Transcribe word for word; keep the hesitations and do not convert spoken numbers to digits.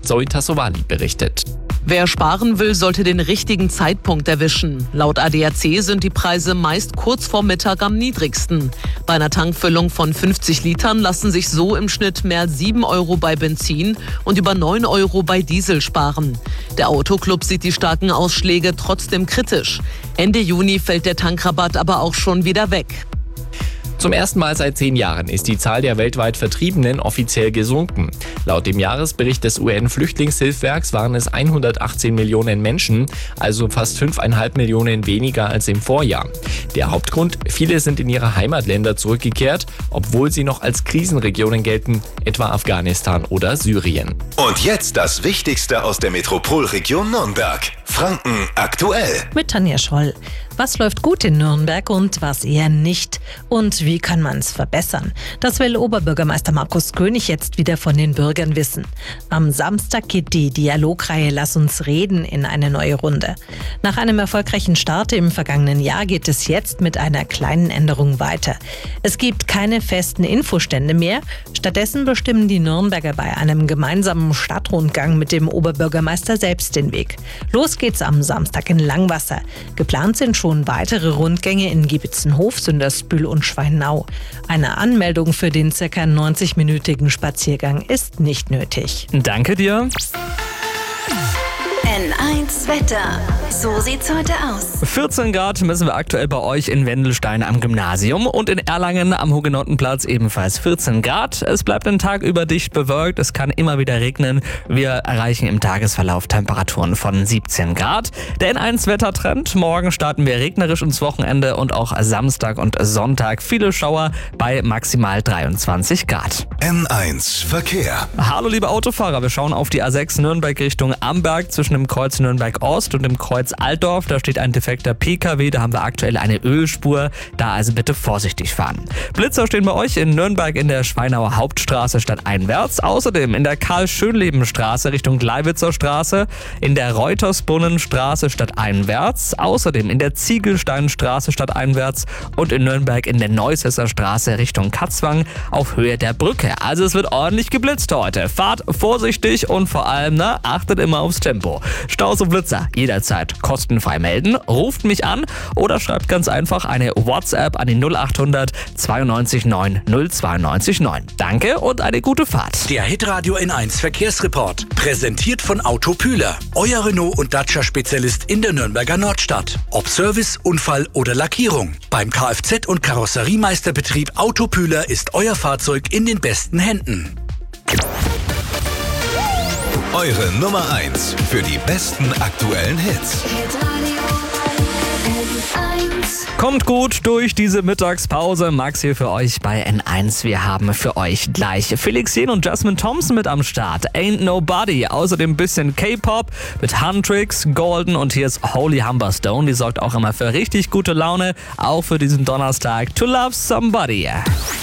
Zoe Tassovali berichtet. Wer sparen will, sollte den richtigen Zeitpunkt erwischen. Laut A D A C sind die Preise meist kurz vor Mittag am niedrigsten. Bei einer Tankfüllung von fünfzig Litern lassen sich so im Schnitt mehr als sieben Euro bei Benzin und über neun Euro bei Diesel sparen. Der Autoclub sieht die starken Ausschläge trotzdem kritisch. Ende Juni fällt der Tankrabatt aber auch schon wieder weg. Zum ersten Mal seit zehn Jahren ist die Zahl der weltweit Vertriebenen offiziell gesunken. Laut dem Jahresbericht des U N-Flüchtlingshilfswerks waren es hundertachtzehn Millionen Menschen, also fast fünfeinhalb Millionen weniger als im Vorjahr. Der Hauptgrund: viele sind in ihre Heimatländer zurückgekehrt, obwohl sie noch als Krisenregionen gelten, etwa Afghanistan oder Syrien. Und jetzt das Wichtigste aus der Metropolregion Nürnberg. Franken aktuell. Mit Tanja Schroll. Was läuft gut in Nürnberg und was eher nicht? Und wie kann man es verbessern? Das will Oberbürgermeister Markus König jetzt wieder von den Bürgern wissen. Am Samstag geht die Dialogreihe Lass uns reden in eine neue Runde. Nach einem erfolgreichen Start im vergangenen Jahr geht es jetzt mit einer kleinen Änderung weiter. Es gibt keine festen Infostände mehr. Stattdessen bestimmen die Nürnberger bei einem gemeinsamen Stadtrundgang mit dem Oberbürgermeister selbst den Weg. Los geht's am Samstag in Langwasser. Geplant sind schon weitere Rundgänge in Giebitzenhof, Sündersbühl und Schweinau. Eine Anmeldung für den ca. neunzig-minütigen Spaziergang ist nicht nötig. Danke dir. N eins Wetter. So sieht's heute aus. vierzehn Grad messen wir aktuell bei euch in Wendelstein am Gymnasium und in Erlangen am Hugenottenplatz ebenfalls vierzehn Grad. Es bleibt den Tag über dicht bewölkt, es kann immer wieder regnen. Wir erreichen im Tagesverlauf Temperaturen von siebzehn Grad. Der N eins Wettertrend: morgen starten wir regnerisch ins Wochenende und auch Samstag und Sonntag viele Schauer bei maximal dreiundzwanzig Grad. N eins Verkehr. Hallo liebe Autofahrer, wir schauen auf die A sechs Nürnberg Richtung Amberg zwischen dem Kreuz Nürnberg Ost und dem Kreuz Altdorf. Da steht ein defekter P K W, da haben wir aktuell eine Ölspur, da also bitte vorsichtig fahren. Blitzer stehen bei euch in Nürnberg in der Schweinauer Hauptstraße stadteinwärts, außerdem in der Karl-Schönleben-Straße Richtung Gleiwitzer Straße, in der Reutersbrunnenstraße stadteinwärts, außerdem in der Ziegelsteinstraße stadteinwärts und in Nürnberg in der Neusässer Straße Richtung Katzwang auf Höhe der Brücke. Also es wird ordentlich geblitzt heute. Fahrt vorsichtig und vor allem, na, achtet immer aufs Tempo. Staus und Blitzer jederzeit kostenfrei melden, ruft mich an oder schreibt ganz einfach eine WhatsApp an die null acht hundert zweiundneunzig neun null zweiundneunzig neun. Danke und eine gute Fahrt. Der Hitradio N eins Verkehrsreport, präsentiert von Auto Pühler, euer Renault- und Dacia-Spezialist in der Nürnberger Nordstadt. Ob Service, Unfall oder Lackierung. Beim Kfz- und Karosseriemeisterbetrieb Auto Pühler ist euer Fahrzeug in den besten Händen. Eure Nummer eins für die besten aktuellen Hits. Kommt gut durch diese Mittagspause. Max hier für euch bei N eins. Wir haben für euch gleich Felix Jähn und Jasmine Thompson mit am Start. Ain't Nobody. Außerdem ein bisschen K-Pop mit Huntrix, Golden und hier ist Holy Humberstone. Die sorgt auch immer für richtig gute Laune. Auch für diesen Donnerstag. To Love Somebody.